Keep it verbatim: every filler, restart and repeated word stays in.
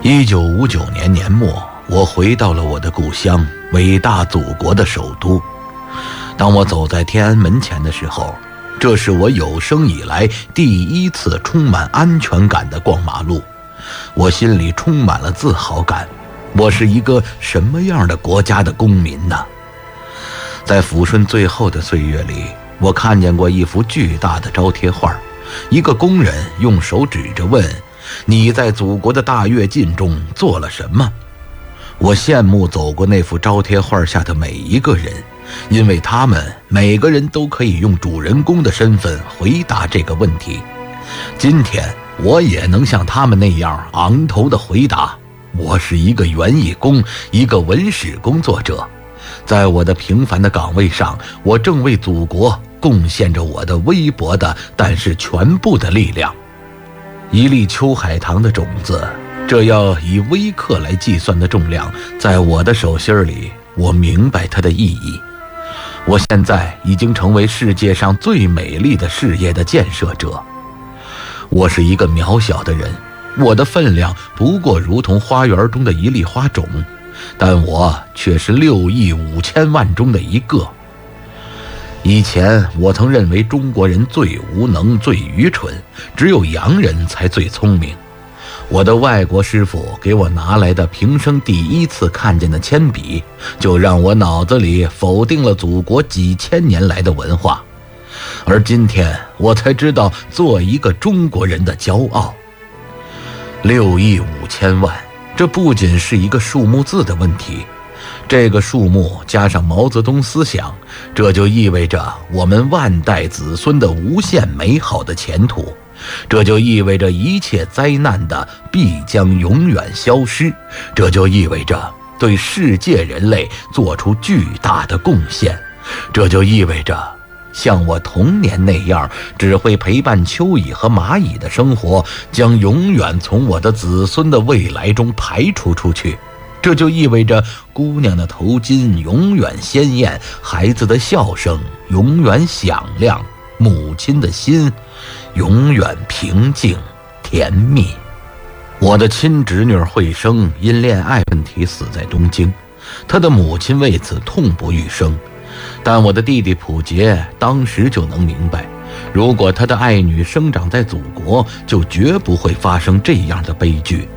一九五九年年末，我回到了我的故乡，伟大祖国的首都。当我走在天安门前的时候，这是我有生以来第一次充满安全感的逛马路。我心里充满了自豪感，我是一个什么样的国家的公民呢？在抚顺最后的岁月里，我看见过一幅巨大的招贴画，一个工人用手指着问：你在祖国的大跃进中做了什么？我羡慕走过那幅招贴画下的每一个人，因为他们每个人都可以用主人公的身份回答这个问题。今天我也能像他们那样昂头的回答，我是一个园艺工，一个文史工作者。在我的平凡的岗位上，我正为祖国贡献着我的微薄的但是全部的力量。一粒秋海棠的种子，这要以微克来计算的重量，在我的手心里，我明白它的意义。我现在已经成为世界上最美丽的事业的建设者。我是一个渺小的人，我的分量不过如同花园中的一粒花种，但我却是六亿五千万中的一个。以前我曾认为中国人最无能最愚蠢，只有洋人才最聪明。我的外国师傅给我拿来的平生第一次看见的铅笔，就让我脑子里否定了祖国几千年来的文化。而今天我才知道做一个中国人的骄傲。六亿五千万，这不仅是一个数目字的问题，这个数目加上毛泽东思想，这就意味着我们万代子孙的无限美好的前途，这就意味着一切灾难的必将永远消失，这就意味着对世界人类做出巨大的贡献，这就意味着像我童年那样只会陪伴蚯蚓和蚂蚁的生活将永远从我的子孙的未来中排除出去，这就意味着姑娘的头巾永远鲜艳，孩子的笑声永远响亮，母亲的心永远平静甜蜜。我的亲侄女惠生因恋爱问题死在东京，她的母亲为此痛不欲生。但我的弟弟溥杰当时就能明白，如果他的爱女生长在祖国，就绝不会发生这样的悲剧。